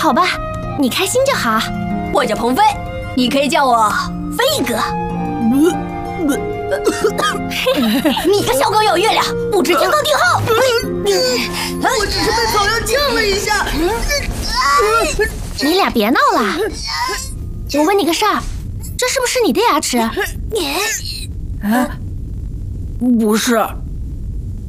好吧，你开心就好。 我叫鹏飞，你可以叫我飞哥。你个小狗咬月亮，不知天高地厚。 我只是被草药呛了一下。 你俩别闹了。我问你个事儿，这是不是你的牙齿？ 不是，